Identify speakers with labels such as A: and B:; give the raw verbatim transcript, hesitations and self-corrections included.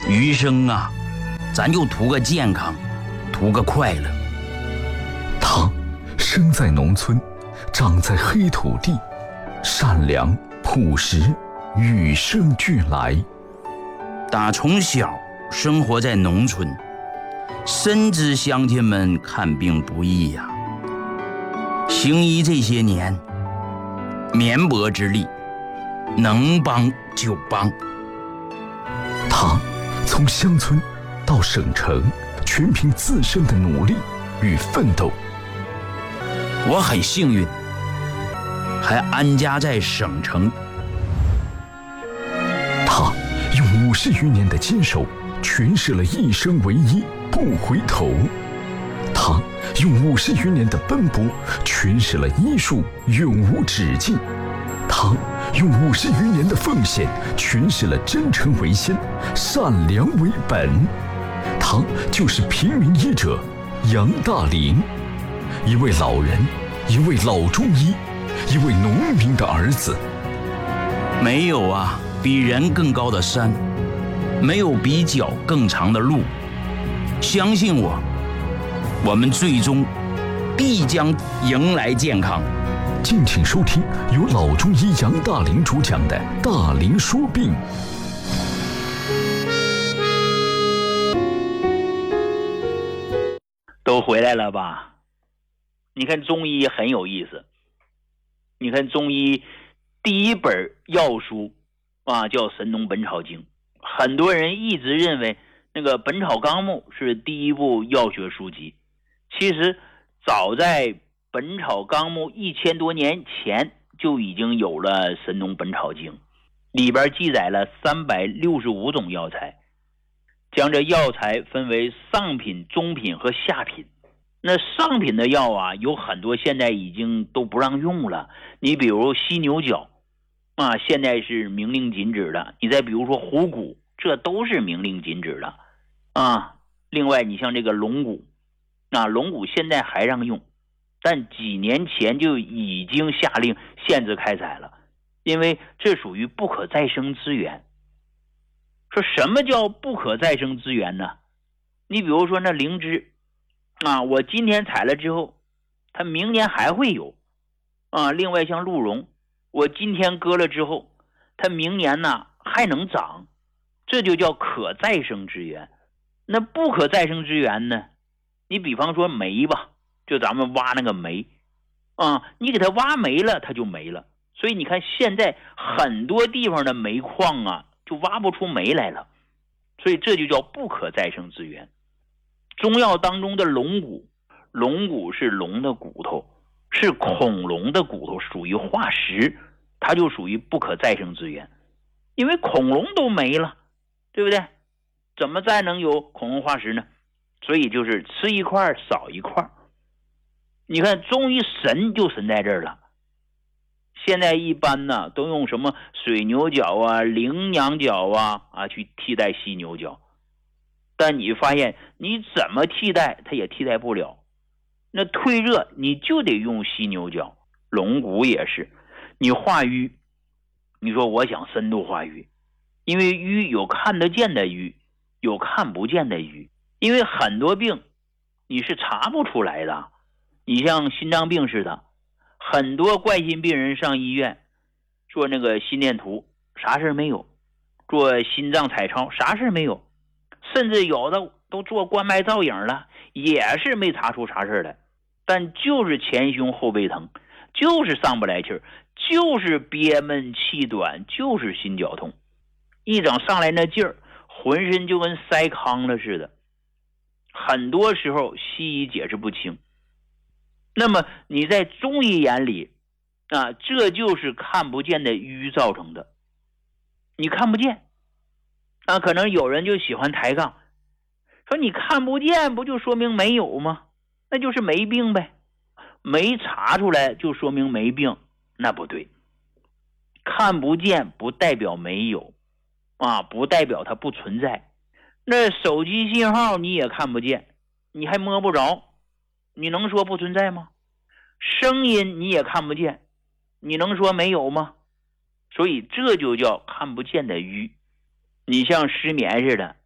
A: 余生啊，咱就图个健康，图个快乐。
B: 他生在农村，长在黑土地，善良朴实，与生俱来。
A: 打从小生活在农村，深知乡亲们看病不易呀、啊。行医这些年，绵薄之力，能帮就帮。
B: 他从乡村到省城，全凭自身的努力与奋斗。
A: 我很幸运，还安家在省城。
B: 他用五十余年的坚守，诠释了一生为一，不回头。他用五十余年的奔波，诠释了医术永无止境。他用五十余年的奉献，诠释了真诚为先，善良为本。他就是平民医者杨大林，一位老人，一位老中医，一位农民的儿子。
A: 没有啊比人更高的山，没有比脚更长的路。相信我，我们最终必将迎来健康。
B: 敬请收听由老中医杨大林主讲的《大林说病》。
C: 都回来了吧？你看中医很有意思。你看中医第一本药书啊，叫《神农本草经》。很多人一直认为那个《本草纲目》是第一部药学书籍，其实早在《本草纲目》一千多年前就已经有了《神农本草经》，里边记载了三百六十五种药材，将这药材分为上品、中品和下品。那上品的药啊，有很多现在已经都不让用了。你比如犀牛角啊，现在是明令禁止的。你再比如说虎骨，这都是明令禁止的啊。另外你像这个龙骨啊，龙骨现在还让用，但几年前就已经下令限制开采了，因为这属于不可再生资源。说什么叫不可再生资源呢？你比如说那灵芝啊，我今天采了之后，它明年还会有啊。另外像鹿茸，我今天割了之后，它明年呢还能长，这就叫可再生资源。那不可再生资源呢？你比方说煤吧，就咱们挖那个煤啊，你给它挖没了，它就没了。所以你看现在很多地方的煤矿啊，就挖不出煤来了，所以这就叫不可再生资源。中药当中的龙骨，龙骨是龙的骨头，是恐龙的骨头，属于化石，它就属于不可再生资源。因为恐龙都没了，对不对？怎么再能有恐龙化石呢？所以就是吃一块少一块。你看中医神就神在这儿了。现在一般呢都用什么水牛角啊、羚羊角啊啊去替代犀牛角，但你发现你怎么替代它也替代不了。那退热你就得用犀牛角，龙骨也是。你化瘀，你说我想深度化瘀，因为瘀有看得见的瘀，有看不见的瘀，因为很多病你是查不出来的。你像心脏病似的，很多冠心病人上医院做那个心电图，啥事没有；做心脏彩超，啥事没有；甚至有的都做冠脉造影了，也是没查出啥事来。但就是前胸后背疼，就是上不来气儿，就是憋闷气短，就是心绞痛，一整上来那劲儿，浑身就跟塞糠了似的。很多时候西医解释不清。那么你在中医眼里啊，这就是看不见的瘀造成的。你看不见啊，可能有人就喜欢抬杠，说你看不见不就说明没有吗？那就是没病呗。没查出来就说明没病，那不对。看不见不代表没有啊，不代表它不存在。那手机信号你也看不见，你还摸不着，你能说不存在吗？声音你也看不见，你能说没有吗？所以这就叫看不见的瘀。你像失眠似的，